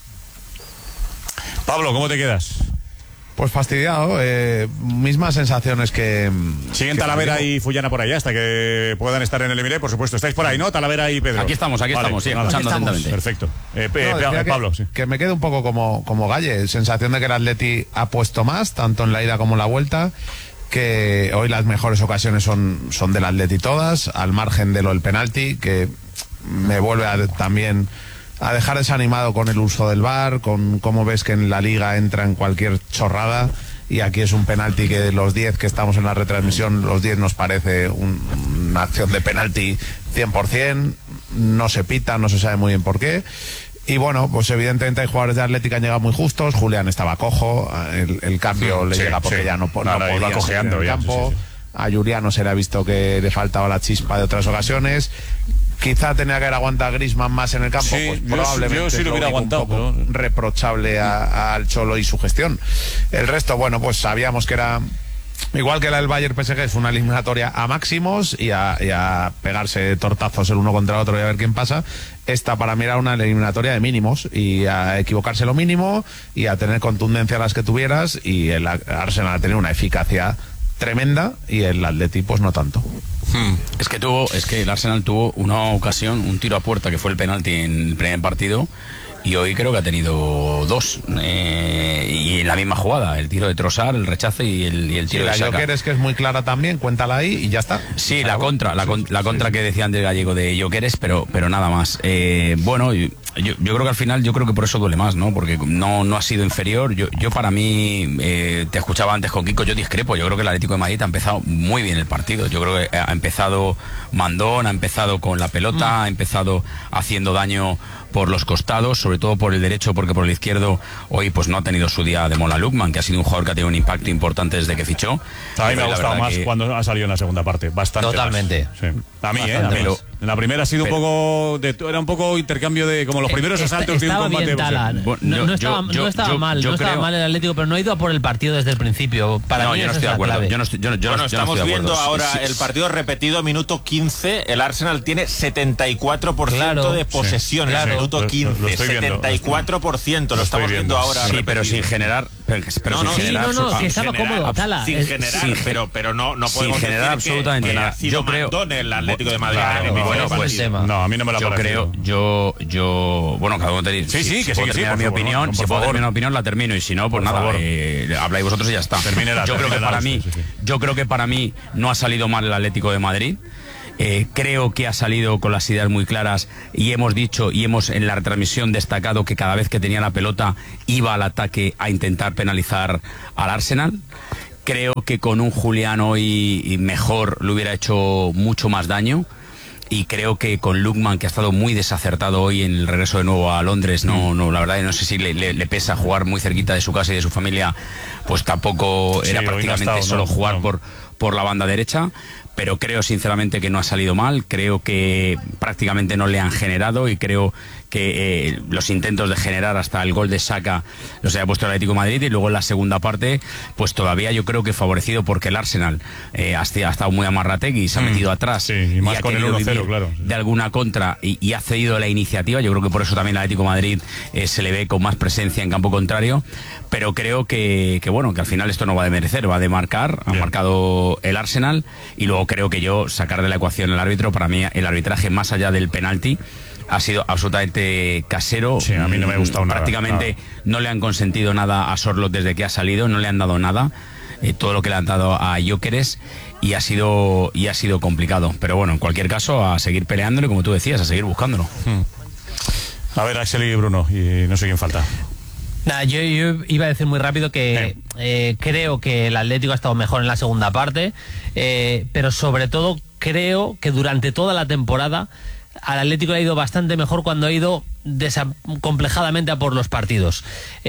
Pablo, ¿cómo te quedas? Pues fastidiado, mismas sensaciones que... Siguen Talavera y Fullana por allá hasta que puedan estar en el Emirates, por supuesto. Estáis por ahí, ¿no? Talavera y Pedro. Aquí estamos, sí, escuchando atentamente. Perfecto. Pablo, sí. Que me quedo un poco como Galle, sensación de que el Atleti ha puesto más, tanto en la ida como en la vuelta, que hoy las mejores ocasiones son del Atleti todas, al margen de lo del penalti, que me vuelve también a dejar desanimado con el uso del VAR, con cómo ves que en la liga entra en cualquier chorrada, y aquí es un penalti que de los 10 que estamos en la retransmisión, los 10 nos parece una acción de penalti 100%, no se pita, no se sabe muy bien por qué. Y bueno, pues evidentemente hay jugadores de Atlético que han llegado muy justos. Julián estaba cojo, el cambio le llega porque ya no podía cojeando en el campo. A Juliano se le ha visto que le faltaba la chispa de otras ocasiones. Quizá tenía que haber aguantado a Griezmann más en el campo, pues probablemente yo sí lo hubiera aguantado, un poco reprochable al Cholo y su gestión. El resto, bueno, pues sabíamos que era igual que la del Bayern PSG, es una eliminatoria a máximos y a pegarse tortazos el uno contra el otro y a ver quién pasa. Esta para mí era una eliminatoria de mínimos y a equivocarse lo mínimo y a tener contundencia las que tuvieras, y el Arsenal ha tenido una eficacia tremenda y el Atleti pues no tanto. Es que el Arsenal tuvo una ocasión, un tiro a puerta que fue el penalti en el primer partido, y hoy creo que ha tenido dos, y en la misma jugada, el tiro de Trossard, el rechace y el tiro de Saka. La Joker es que es muy clara también, cuéntala ahí y ya está. Sí, la contra que decía Andrés Gallego de Jokeres, pero nada más. Bueno, yo creo que al final, yo creo que por eso duele más, ¿no? Porque no ha sido inferior. Yo para mí, te escuchaba antes con Kiko, yo discrepo. Yo creo que el Atlético de Madrid ha empezado muy bien el partido. Yo creo que ha empezado mandón, ha empezado con la pelota, ha empezado haciendo daño por los costados, sobre todo por el derecho, porque por el izquierdo hoy pues no ha tenido su día de Mola Lukman, que ha sido un jugador que ha tenido un impacto importante desde que fichó. A mí me ha gustado más cuando ha salido en la segunda parte, bastante. Totalmente. Más. Sí. A mí, pero en la primera ha sido un poco era un poco intercambio de como los primeros asaltos de un combate. Bien, no estaba mal el Atlético, pero no ha ido a por el partido desde el principio. Para mí yo no estoy de acuerdo. Estamos viendo ahora el partido repetido, minuto 15, el Arsenal tiene 74% de posesión. Claro. minuto 15, 74%, lo estamos viendo ahora. Sí, pero sin generar... que estaba cómodo, Tala. Sin generar, pero no podemos generar absolutamente nada. Yo creo... el Atlético de Madrid. Bueno, pues no, a mí no me lo ha parecido. Bueno, cada uno tenéis... Sí, que terminar mi opinión. Si puedo terminar mi opinión, la termino. Y si no, pues nada, habláis vosotros y ya está. Yo creo que para mí no ha salido mal el Atlético de Madrid. Creo que ha salido con las ideas muy claras y hemos dicho y hemos en la retransmisión destacado que cada vez que tenía la pelota iba al ataque a intentar penalizar al Arsenal. Creo que con un Julián hoy mejor le hubiera hecho mucho más daño. Y creo que con Lookman, que ha estado muy desacertado hoy en el regreso de nuevo a Londres, la verdad no sé si le pesa jugar muy cerquita de su casa y de su familia, pues tampoco era prácticamente solo jugar por la banda derecha. Pero creo sinceramente que no ha salido mal, creo que prácticamente no le han generado y creo que los intentos de generar hasta el gol de Saka los haya puesto el Atlético de Madrid, y luego en la segunda parte pues todavía yo creo que favorecido porque el Arsenal ha estado muy amarrategui y se ha metido atrás y más con el 1-0, claro, de alguna contra y ha cedido la iniciativa. Yo creo que por eso también el Atlético de Madrid se le ve con más presencia en campo contrario, pero creo que al final esto no va de merecer, va de marcar. Ha marcado el Arsenal y luego creo que sacar de la ecuación el árbitro. Para mí el arbitraje más allá del penalti ha sido absolutamente casero. Sí, a mí no me ha gustado nada. Prácticamente no le han consentido nada a Sorloth desde que ha salido, no le han dado nada. Todo lo que le han dado a Gyökeres y ha sido complicado. Pero bueno, en cualquier caso, a seguir peleándolo y, como tú decías, a seguir buscándolo. A ver, Axel y Bruno, y no sé quién falta. Nada, yo iba a decir muy rápido que creo que el Atlético ha estado mejor en la segunda parte, pero sobre todo creo que durante toda la temporada al Atlético le ha ido bastante mejor cuando ha ido desacomplejadamente a por los partidos,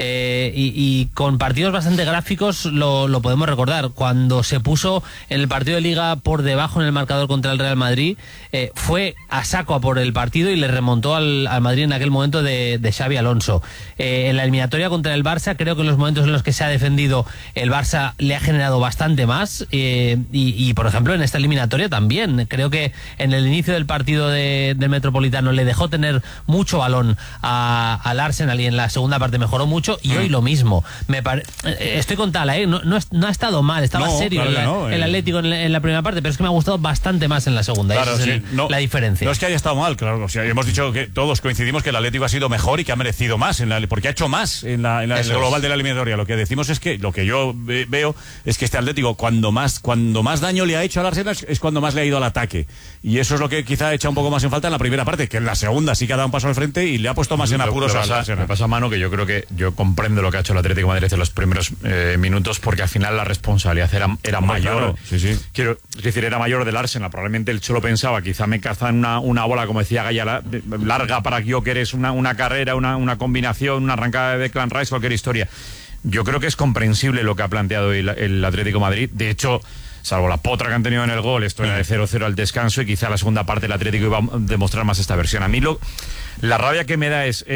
y con partidos bastante gráficos lo podemos recordar. Cuando se puso en el partido de Liga por debajo en el marcador contra el Real Madrid, fue a saco a por el partido y le remontó al Madrid en aquel momento de Xabi Alonso. En la eliminatoria contra el Barça, creo que en los momentos en los que se ha defendido el Barça le ha generado bastante más, y por ejemplo en esta eliminatoria también creo que en el inicio del partido del Metropolitano le dejó tener mucho balón al Arsenal y en la segunda parte mejoró mucho, y hoy lo mismo. Estoy con Tala, no ha estado mal, estaba serio el Atlético en la primera parte, pero es que me ha gustado bastante más en la segunda. Claro, esa es la diferencia. No es que haya estado mal, claro. O sea, hemos dicho que todos coincidimos que el Atlético ha sido mejor y que ha merecido más, porque ha hecho más en el global de la eliminatoria. Lo que decimos es que, lo que yo veo es que este Atlético, cuando más daño le ha hecho al Arsenal, es cuando más le ha ido al ataque. Y eso es lo que quizá echa un poco más en falta en la primera parte, que en la segunda sí que ha dado un paso al frente y le ha puesto más en apuros al Arsenal. Me pasa, Manu, que yo comprendo lo que ha hecho el Atlético de Madrid en los primeros minutos, porque al final la responsabilidad era mayor. Claro. Sí. Quiero decir, era mayor del Arsenal. Probablemente el Cholo pensaba, quizá me cazan una bola, como decía Gaya, larga para Gyökeres, una carrera, una combinación, una arrancada de Declan Rice, cualquier historia. Yo creo que es comprensible lo que ha planteado el Atlético de Madrid. De hecho, salvo la potra que han tenido en el gol, esto era de 0-0 al descanso, y quizá la segunda parte el Atlético iba a demostrar más esta versión. A mí la rabia que me da es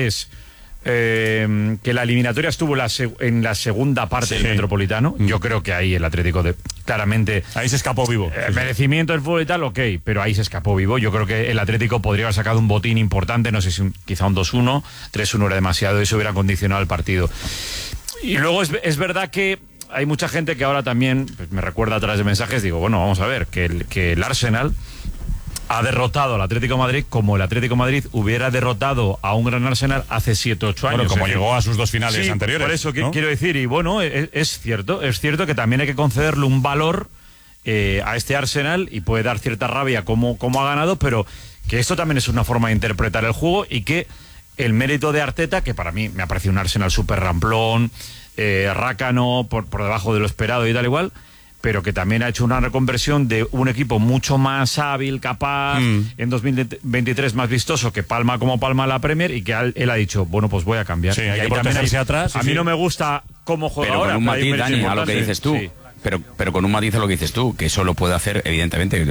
que la eliminatoria estuvo en la segunda parte del Metropolitano. Yo creo que ahí el Atlético claramente... Ahí se escapó vivo. Merecimiento del fútbol y tal, ok, pero ahí se escapó vivo. Yo creo que el Atlético podría haber sacado un botín importante, no sé si quizá un 2-1, 3-1 era demasiado, eso hubiera condicionado el partido. Y luego es verdad que hay mucha gente que ahora también me recuerda a través de mensajes, digo, bueno, vamos a ver, que el Arsenal ha derrotado al Atlético de Madrid como el Atlético de Madrid hubiera derrotado a un gran Arsenal hace 7-8 años. Bueno, como llegó a sus dos finales anteriores. Por eso ¿no? Quiero decir, y bueno, es cierto que también hay que concederle un valor a este Arsenal, y puede dar cierta rabia como ha ganado, pero que esto también es una forma de interpretar el juego, y que el mérito de Arteta, que para mí me ha parecido un Arsenal súper ramplón, rácano, por debajo de lo esperado y tal igual, pero que también ha hecho una reconversión de un equipo mucho más hábil, capaz, en 2023 más vistoso, que palma como palma la Premier, y que él ha dicho, bueno, pues voy a cambiar. Sí, hay que protegerse atrás. A mí no me gusta cómo juega pero ahora. Con un matiz, Dani, a lo que dices tú. Sí. Pero con un matiz a lo que dices tú, que eso lo puede hacer, evidentemente.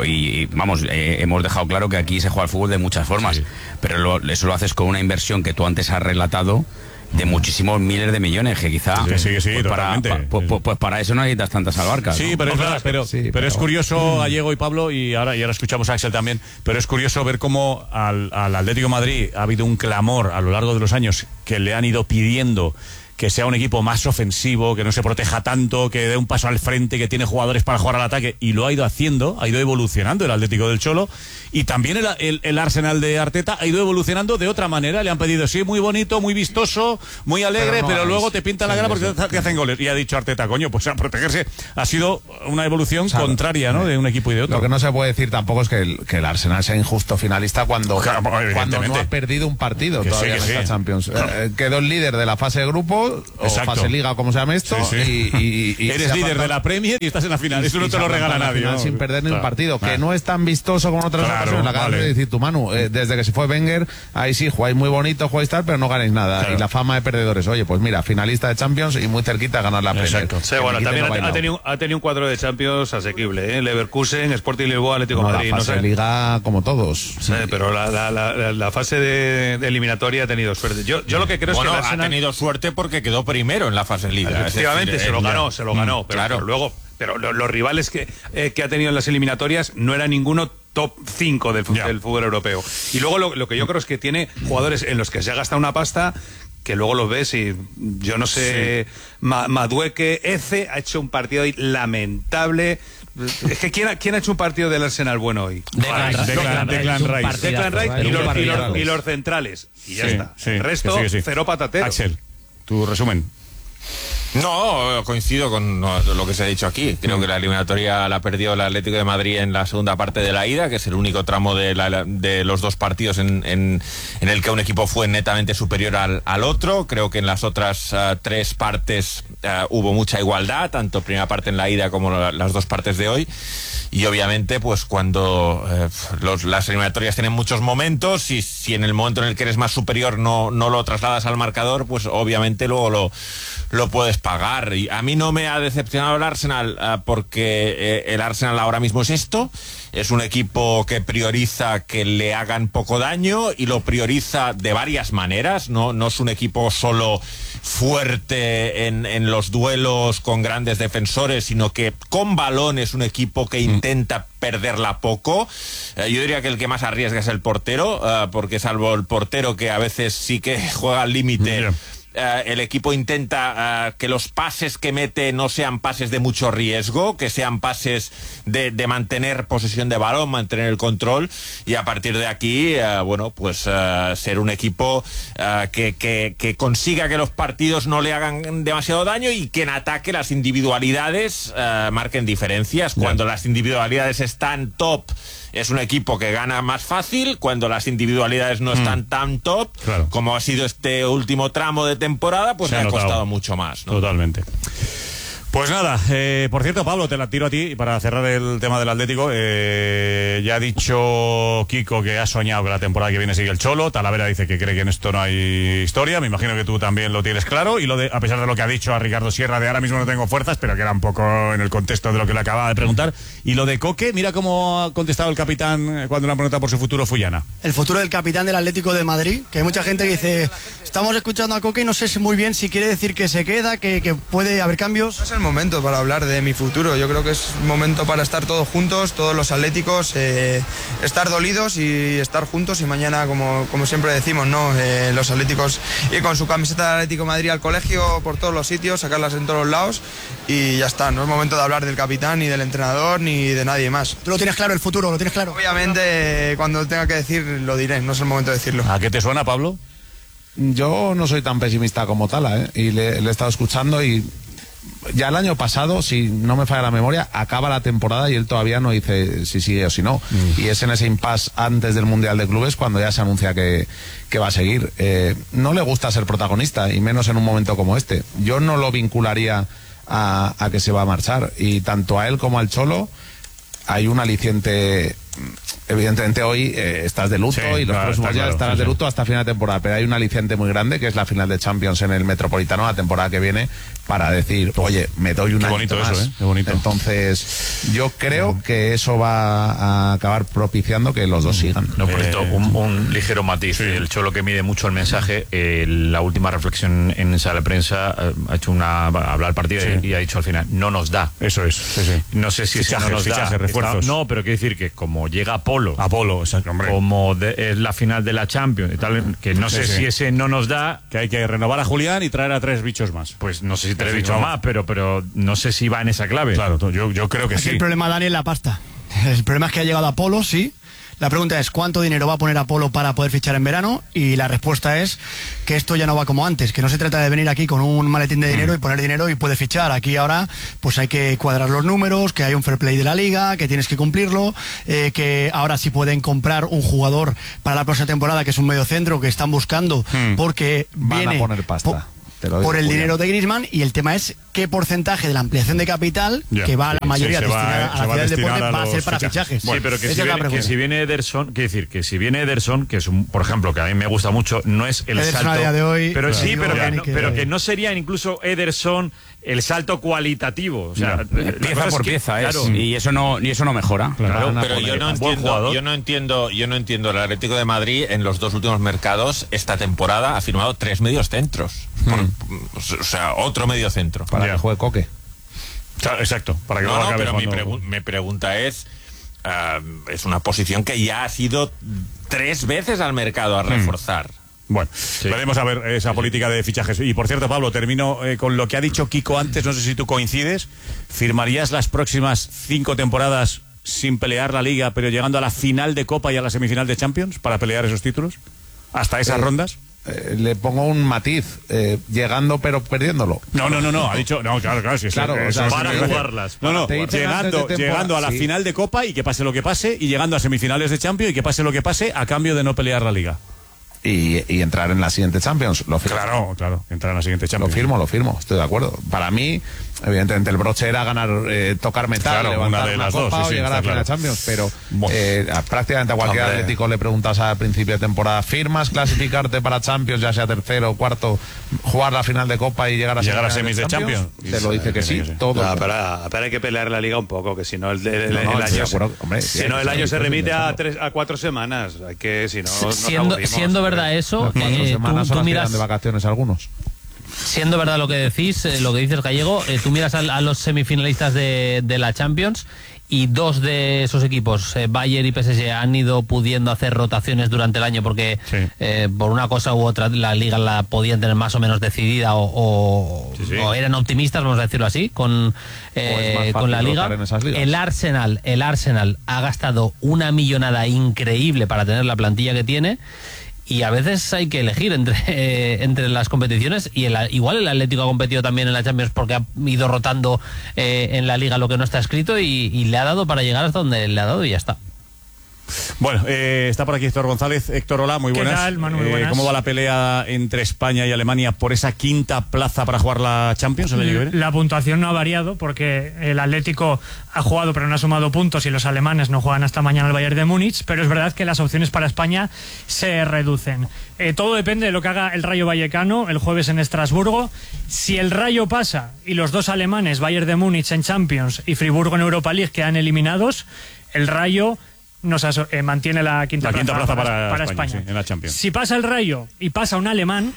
Hemos dejado claro que aquí se juega al fútbol de muchas formas, pero eso lo haces con una inversión que tú antes has relatado, de muchísimos miles de millones, que quizá sí, pues para eso no necesitas tantas albarcas. Sí, ¿no? pero es verdad, pero es curioso, Gallego y Pablo, y ahora escuchamos a Axel también, pero es curioso ver cómo al Atlético de Madrid ha habido un clamor a lo largo de los años que le han ido pidiendo que sea un equipo más ofensivo, que no se proteja tanto, que dé un paso al frente, que tiene jugadores para jugar al ataque, y lo ha ido haciendo, ha ido evolucionando el Atlético del Cholo, y también el Arsenal de Arteta ha ido evolucionando de otra manera. Le han pedido, sí, muy bonito, muy vistoso, muy alegre, pero luego te pintan la cara porque te hacen goles. Y ha dicho Arteta, coño, pues a protegerse. Ha sido una evolución contraria, ¿no?, de un equipo y de otro. Lo que no se puede decir tampoco es que el Arsenal sea injusto finalista cuando no ha perdido un partido todavía en esta Champions. Quedó el líder de la fase de grupos, o fase liga, o como se llame esto, y eres líder de la Premier y estás en la final. Eso no te lo regala nadie, ¿no? Sin perder ni un partido, que no es tan vistoso como en otras ocasiones. La acabas de decir tu Manu, desde que se fue Wenger, ahí sí jugáis muy bonito, jugáis tal, pero no ganáis nada. Y la fama de perdedores, oye, pues mira, finalista de Champions y muy cerquita a ganar la Premier. Sí, bueno, también ha tenido un cuadro de Champions asequible, ¿eh? Leverkusen, Sporting Lisboa, Atlético de Madrid. La fase de liga como todos. Sí, pero la fase de eliminatoria ha tenido suerte. Yo lo que creo es que ha tenido suerte porque quedó primero en la fase de liga. Efectivamente, se lo ganó, pero luego, los rivales que ha tenido en las eliminatorias no era ninguno top 5 del fútbol europeo. Y luego lo que yo creo es que tiene jugadores en los que se ha gastado una pasta que luego los ves y yo no sé, Madueke, Eze ha hecho un partido hoy lamentable. Es que ¿quién ha hecho un partido del Arsenal bueno hoy? Declan Rice y los centrales. Y ya está. El resto, cero patatero. Axel, tu resumen. No, coincido con lo que se ha dicho aquí. Creo que la eliminatoria la perdió el Atlético de Madrid en la segunda parte de la ida, que es el único tramo de los dos partidos en el que un equipo fue netamente superior al otro. Creo que en las otras tres partes hubo mucha igualdad, tanto primera parte en la ida como las dos partes de hoy. Y obviamente, pues cuando las eliminatorias tienen muchos momentos, y si en el momento en el que eres más superior no lo trasladas al marcador, pues obviamente luego lo puedes pagar. Y a mí no me ha decepcionado el Arsenal, porque el Arsenal ahora mismo es esto. Es un equipo que prioriza que le hagan poco daño, y lo prioriza de varias maneras. No es un equipo solo fuerte en los duelos con grandes defensores, sino que con balón es un equipo que intenta perderla poco. Yo diría que el que más arriesga es el portero, porque salvo el portero, que a veces sí que juega al límite, el equipo intenta que los pases que mete no sean pases de mucho riesgo, que sean pases de mantener posesión de balón, mantener el control, y a partir de aquí, ser un equipo que consiga que los partidos no le hagan demasiado daño, y que en ataque las individualidades marquen diferencias. Cuando las individualidades están top, es un equipo que gana más fácil. Cuando las individualidades no están tan top, como ha sido este último tramo de temporada, pues le ha costado mucho más, ¿no? Totalmente. Pues nada, por cierto, Pablo, te la tiro a ti para cerrar el tema del Atlético. Ya ha dicho Kiko que ha soñado que la temporada que viene sigue el Cholo. Talavera dice que cree que en esto no hay historia. Me imagino que tú también lo tienes claro. Y a pesar de lo que ha dicho a Ricardo Sierra de ahora mismo no tengo fuerzas, pero que era un poco en el contexto de lo que le acababa de preguntar. Y lo de Coque, mira cómo ha contestado el capitán cuando le han preguntado por su futuro Fullana. El futuro del capitán del Atlético de Madrid, que hay mucha gente que dice, estamos escuchando a Coque y no sé muy bien si quiere decir que se queda, que puede haber cambios. No es el momento para hablar de mi futuro. Yo creo que es un momento para estar todos juntos, todos los atléticos, estar dolidos y estar juntos, y mañana, como siempre decimos, ¿no? Los atléticos ir con su camiseta de Atlético de Madrid al colegio, por todos los sitios, sacarlas en todos los lados, y ya está. No es momento de hablar del capitán, ni del entrenador, ni de nadie más. ¿Tú lo tienes claro, el futuro? ¿Lo tienes claro? Obviamente, cuando tenga que decir, lo diré. No es el momento de decirlo. ¿A qué te suena, Pablo? Yo no soy tan pesimista como Tala, y le he estado escuchando, y ya el año pasado, si no me falla la memoria, acaba la temporada y él todavía no dice si sigue o si no. Y es en ese impasse antes del Mundial de Clubes cuando ya se anuncia que va a seguir. No le gusta ser protagonista, y menos en un momento como este. Yo no lo vincularía a que se va a marchar. Y tanto a él como al Cholo hay un aliciente. Evidentemente hoy estás de luto, y los próximos días estarás de luto hasta final de temporada, pero hay un aliciente muy grande, que es la final de Champions en el Metropolitano la temporada que viene, para decir, oye, me doy un añito más. Eso, qué bonito. Entonces, yo creo que eso va a acabar propiciando que los dos sigan. No, por esto, un ligero matiz. Sí. El Cholo, que mide mucho el mensaje, la última reflexión en sala de prensa ha hecho hablar al partido y ha dicho al final, no nos da. Eso es. Sí. No sé si no nos da. Refuerzos. No, pero quiere decir que como llega Apolo, exacto, hombre. Como es la final de la Champions y tal, que no sé si ese no nos da. Que hay que renovar a Julián y traer a 3 bichos más. Pues no sé si 3 bichos más, pero no sé si va en esa clave. Claro, yo creo que aquí sí. El problema, Dani, es la pasta. El problema es que ha llegado Apolo, sí. La pregunta es ¿cuánto dinero va a poner Apolo para poder fichar en verano? Y la respuesta es que esto ya no va como antes, que no se trata de venir aquí con un maletín de dinero y poner dinero y puede fichar. Aquí ahora pues hay que cuadrar los números, que hay un fair play de la liga, que tienes que cumplirlo, que ahora sí pueden comprar un jugador para la próxima temporada, que es un mediocentro que están buscando porque van a poner pasta. Por el dinero de Griezmann, y el tema es qué porcentaje de la ampliación de capital que va a la mayoría destinada a la ciudad del deporte va a ser para fichajes. Sí, pero que si viene Ederson, quiere decir que si viene Ederson, que es por ejemplo, que a mí me gusta mucho, no es el Ederson salto a día de hoy, pero sí, pero que no sería incluso Ederson el salto cualitativo, o sea, pieza por pieza, claro. Y eso no mejora. Claro, pero yo no entiendo el Atlético de Madrid en los 2 últimos mercados esta temporada ha firmado 3 medios centros. O sea, otro medio centro. Para que juegue Coque. Exacto, para que pero mi pregunta es una posición que ya ha sido 3 veces al mercado a reforzar. Bueno, veremos a ver esa política de fichajes. Y por cierto, Pablo, termino con lo que ha dicho Kiko antes, no sé si tú coincides. ¿Firmarías las próximas 5 temporadas sin pelear la Liga, pero llegando a la final de Copa y a la semifinal de Champions para pelear esos títulos? ¿Hasta esas rondas? Le pongo un matiz, llegando pero perdiéndolo. No, ha dicho, no, claro, sí, claro, eso para jugarlas. Llegando a la final de Copa y que pase lo que pase, y llegando a semifinales de Champions y que pase lo que pase a cambio de no pelear la Liga. Y entrar en la siguiente Champions, lo firmo. Claro, entrar en la siguiente Champions. Lo firmo, estoy de acuerdo. Para mí, evidentemente, el broche era ganar, tocar metal, levantar una copa o llegar a la final de Champions, pero prácticamente a cualquier Atlético le preguntas al principio de temporada, ¿firmas clasificarte para Champions, ya sea tercero o cuarto, jugar la final de Copa y llegar a semis de Champions? Te lo dice que sí, todo. Pero hay que pelear la Liga un poco, que si no el año se remite a 4 semanas. Hay que, si no, siendo verdad eso, tú miras de vacaciones algunos. Siendo verdad lo que decís, lo que dices, Gallego, tú miras a los semifinalistas de la Champions y 2 de esos equipos, Bayern y PSG, han ido pudiendo hacer rotaciones durante el año porque por una cosa u otra la Liga la podían tener más o menos decidida o eran optimistas, vamos a decirlo así, con la Liga. El Arsenal ha gastado una millonada increíble para tener la plantilla que tiene. Y a veces hay que elegir entre las competiciones, y igual el Atlético ha competido también en la Champions porque ha ido rotando en la Liga lo que no está escrito y le ha dado para llegar hasta donde le ha dado y ya está. Bueno, está por aquí Héctor González. Héctor, hola, muy buenas. ¿Qué tal, Manu? Muy buenas. ¿Cómo va la pelea entre España y Alemania por esa 5ª plaza para jugar la Champions el año que viene? La puntuación no ha variado porque el Atlético ha jugado pero no ha sumado puntos y los alemanes no juegan hasta mañana al Bayern de Múnich, pero es verdad que las opciones para España se reducen. Todo depende de lo que haga el Rayo Vallecano el jueves en Estrasburgo. Si el Rayo pasa y los 2 alemanes, Bayern de Múnich en Champions y Friburgo en Europa League, quedan eliminados, el Rayo mantiene la quinta plaza para España. Sí, en la Champions. Si pasa el Rayo y pasa un alemán,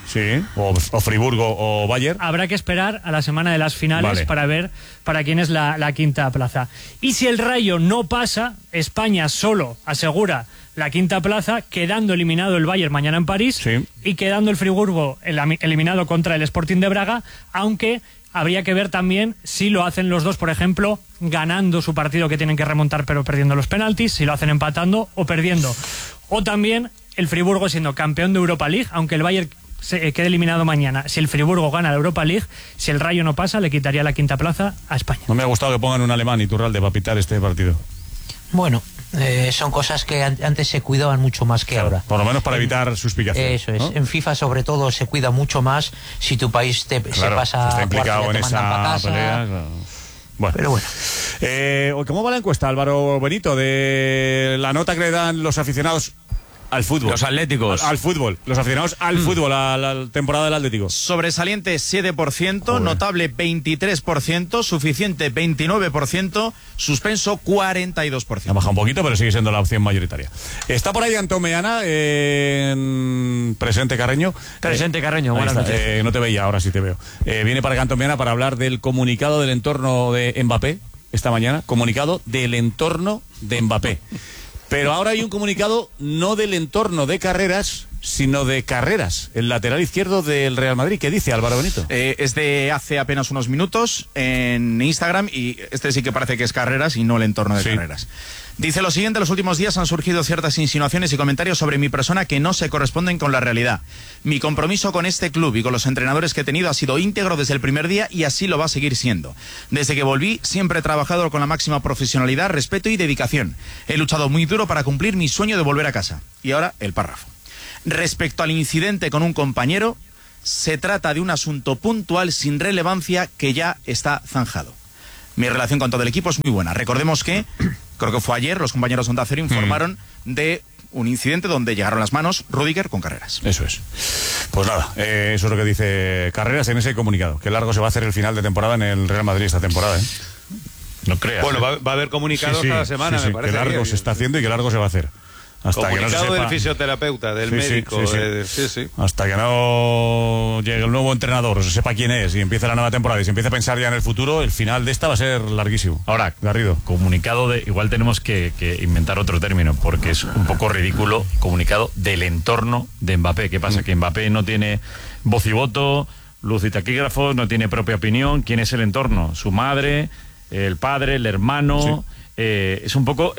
o Friburgo o Bayern, habrá que esperar a la semana de las finales para ver para quién es la quinta plaza. Y si el Rayo no pasa, España solo asegura la quinta plaza, quedando eliminado el Bayern mañana en París y quedando el Friburgo eliminado contra el Sporting de Braga, aunque habría que ver también si lo hacen los dos, por ejemplo, ganando su partido que tienen que remontar pero perdiendo los penaltis, si lo hacen empatando o perdiendo. O también el Friburgo siendo campeón de Europa League, aunque el Bayern se quede eliminado mañana. Si el Friburgo gana la Europa League, si el Rayo no pasa, le quitaría la quinta plaza a España. No me ha gustado que pongan un alemán Iturralde para pitar este partido. Bueno, son cosas que antes se cuidaban mucho más que ahora. Por lo menos para evitar suspicacias. Eso es. ¿No? En FIFA, sobre todo, se cuida mucho más si tu país se pasa está implicado en esa pelea. Claro. Bueno. Pero bueno. ¿Cómo va la encuesta, Álvaro Benito, de la nota que le dan los aficionados al fútbol. Los atléticos. Al fútbol. Los aficionados al fútbol, a la temporada del Atlético. Sobresaliente 7%, notable 23%, suficiente 29%, suspenso 42%. Ha bajado un poquito, pero sigue siendo la opción mayoritaria. Está por ahí Antón Meana, presente Carreño. Presente Carreño, buenas noches. No te veía, ahora sí te veo. Viene para acá Antón Meana para hablar del comunicado del entorno de Mbappé esta mañana. Comunicado del entorno de Mbappé. Pero ahora hay un comunicado no del entorno de Carreras, sino de Carreras, el lateral izquierdo del Real Madrid. ¿Qué dice Álvaro Benito? Es de hace apenas unos minutos en Instagram, y este sí que parece que es Carreras y no el entorno de Carreras. Dice lo siguiente: los últimos días han surgido ciertas insinuaciones y comentarios sobre mi persona que no se corresponden con la realidad. Mi compromiso con este club y con los entrenadores que he tenido ha sido íntegro desde el primer día y así lo va a seguir siendo. Desde que volví siempre he trabajado con la máxima profesionalidad, respeto y dedicación. He luchado muy duro para cumplir mi sueño de volver a casa. Y ahora el párrafo. Respecto al incidente con un compañero, se trata de un asunto puntual sin relevancia que ya está zanjado. Mi relación con todo el equipo es muy buena. Recordemos que, creo que fue ayer, los compañeros de Onda Cero informaron de un incidente donde llegaron las manos Rüdiger con Carreras. Eso es. Pues nada, eso es lo que dice Carreras en ese comunicado. Qué largo se va a hacer el final de temporada en el Real Madrid esta temporada, ¿eh? No creas. Bueno, va a haber comunicados cada semana, me parece. Qué largo se está haciendo y qué largo se va a hacer. Hasta comunicado que no se sepa... del fisioterapeuta, del médico. Hasta que no llegue el nuevo entrenador, o se sepa quién es y empiece la nueva temporada y se empiece a pensar ya en el futuro, el final de esta va a ser larguísimo. Ahora, Garrido. Comunicado de... Igual tenemos que inventar otro término, porque es un poco ridículo. Comunicado del entorno de Mbappé. ¿Qué pasa? Que Mbappé no tiene voz y voto, luz y taquígrafo, no tiene propia opinión. ¿Quién es el entorno? Su madre, el padre, el hermano. Es un poco...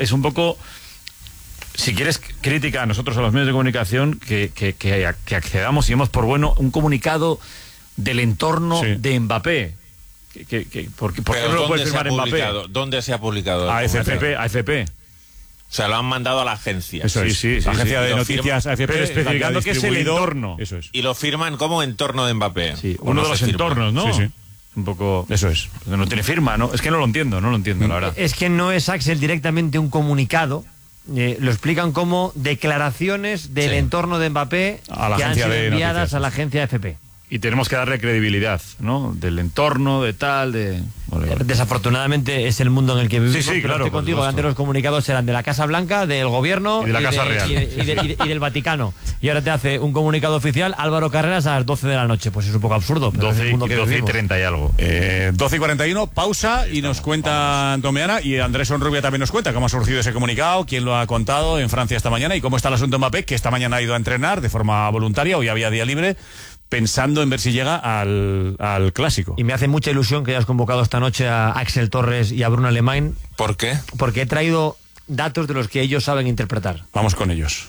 Si quieres crítica a nosotros, a los medios de comunicación, que accedamos y demos por bueno un comunicado del entorno de Mbappé. ¿Por qué no lo puede firmar Mbappé? ¿Dónde se ha publicado? AFP. O sea, lo han mandado a la agencia. Eso es. La agencia de noticias AFP, pero especificando que es el entorno. Eso es. Y lo firman como entorno de Mbappé. Sí, uno de los entornos, ¿no? Sí. Un poco... Eso es. No tiene firma, ¿no? Es que no lo entiendo, la verdad. Es que no es Axel directamente un comunicado. Lo explican como declaraciones del entorno de Mbappé que han sido enviadas a la agencia AFP. Y tenemos que darle credibilidad, ¿no? Del entorno, de tal, de... Desafortunadamente es el mundo en el que vivimos. Sí, claro. Estoy contigo, que antes los comunicados eran de la Casa Blanca, del gobierno y de la Casa Real. Y del Vaticano. Y ahora te hace un comunicado oficial Álvaro Carreras a las 12 de la noche. Pues es un poco absurdo. Pero 12 y 30 y algo. 12 y 41, pausa y nos cuenta Antón Meana, y Andrés Onrubia también nos cuenta cómo ha surgido ese comunicado, quién lo ha contado en Francia esta mañana y cómo está el asunto Mbappé, que esta mañana ha ido a entrenar de forma voluntaria, hoy había día libre, pensando en ver si llega al clásico. Y me hace mucha ilusión que hayas convocado esta noche a Axel Torres y a Bruno Alemán. ¿Por qué? Porque he traído datos de los que ellos saben interpretar. Vamos con ellos.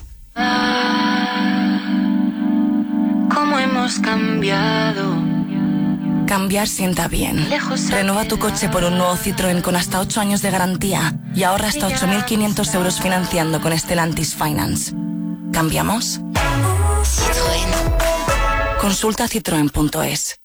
¿Cómo hemos cambiado? Cambiar sienta bien. Renueva tu coche por un nuevo Citroën con hasta 8 años de garantía y ahorra hasta 8.500 euros financiando con Stellantis Finance. ¿Cambiamos? Citroën. Consulta citroen.es.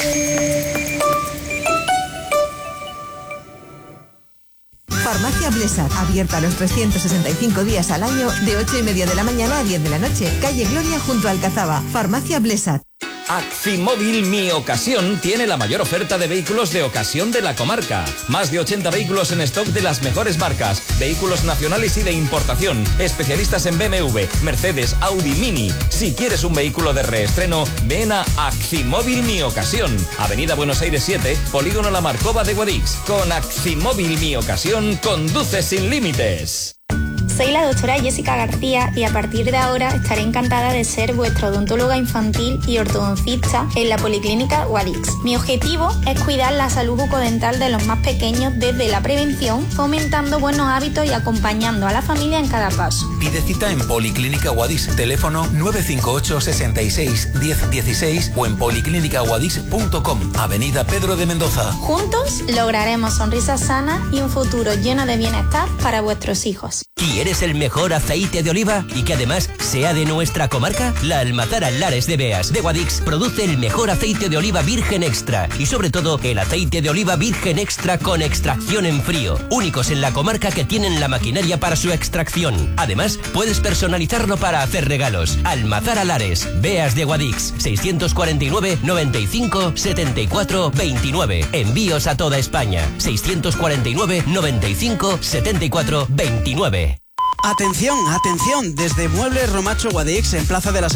Farmacia Blesat, abierta los 365 días al año, de 8:30 de la mañana a 10 de la noche. Calle Gloria junto a Alcazaba. Farmacia Blesat. Actimóvil Mi Ocasión tiene la mayor oferta de vehículos de ocasión de la comarca. Más de 80 vehículos en stock de las mejores marcas, vehículos nacionales y de importación, especialistas en BMW, Mercedes, Audi, Mini. Si quieres un vehículo de reestreno, ven a Actimóvil Mi Ocasión. Avenida Buenos Aires 7, Polígono La Marcova de Guadix. Con Actimóvil Mi Ocasión, conduce sin límites. Soy la doctora Jessica García y a partir de ahora estaré encantada de ser vuestra odontóloga infantil y ortodoncista en la Policlínica Guadix. Mi objetivo es cuidar la salud bucodental de los más pequeños desde la prevención, fomentando buenos hábitos y acompañando a la familia en cada paso. Pide cita en Policlínica Guadix, teléfono 958 66 10 16 o en policlinicaguadix.com, Avenida Pedro de Mendoza. Juntos lograremos sonrisas sanas y un futuro lleno de bienestar para vuestros hijos. ¿Quieres ¿Quieres el mejor aceite de oliva y que además sea de nuestra comarca? La Almazara Lares de Beas de Guadix produce el mejor aceite de oliva virgen extra y sobre todo el aceite de oliva virgen extra con extracción en frío, únicos en la comarca que tienen la maquinaria para su extracción. Además, puedes personalizarlo para hacer regalos. Almazara Lares, Beas de Guadix, 649 95 74 29. Envíos a toda España, 649 95 74 29. Atención, atención, desde Muebles Romacho Guadix en Plaza de las